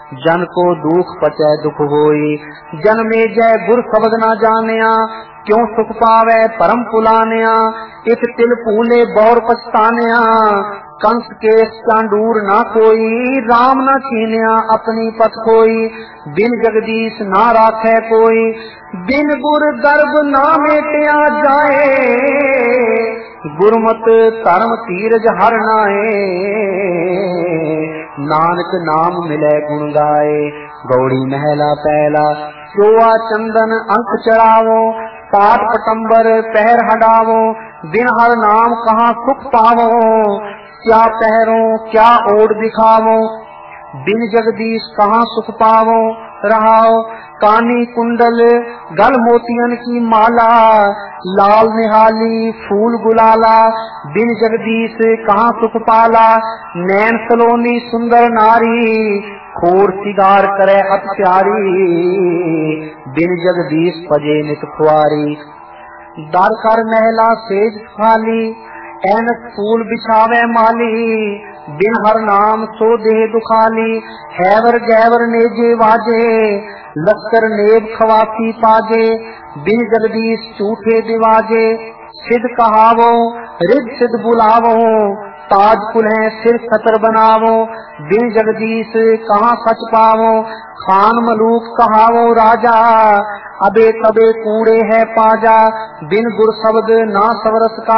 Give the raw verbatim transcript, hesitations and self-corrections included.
जन को दुख पचै दुख होई। जन्मे जय गुर शब्द ना जानिया, क्यों सुख पावै परम पुलानिया। एक तिल फूले बौर पछतानिया, कंस के चांडूर ना कोई। राम ना छीनिया अपनी पथ कोई, बिन जगदीश ना राखे कोई। बिन गुर गर्भ ना मेटिया जाए, गुरमत धर्म तीरज हर नाए। नानक नाम मिले गुण गाए, गौड़ी महला पहला। चोआ चंदन अंक चढ़ावो, पाठ पटंबर पहर हटावो। बिन हर नाम कहाँ सुख पावो, क्या पहरो क्या ओढ़ दिखावो। बिन जगदीश कहाँ सुख पावो, रहाओ कानी कुंडल गल मोतियन की माला। लाल निहाली फूल गुलाला, बिन जगदीश कहाँ सुख पाला। नैन सलोनी सुंदर नारी, खोर सिगार करे अति प्यारी। बिन जगदीश पजे नित खुआरी, दर कर महला सेज खाली। ऐनक फूल बिछावे माली, बिन हर नाम सो देह दुखाली। हैवर गैवर नेजे वाजे, लश्कर नेब खवासी पाजे। बिन जगदीश झूठे दिवाजे, सिद्ध कहावो रिद सिद्ध बुलावो। ताज कुल्हे सिर खतर बनावो, बिन जगदीश कहाँ सच पावो। खान मलूक कहावो राजा, अबे तबे कूड़े है पाजा। बिन गुर शब्द ना सवरस का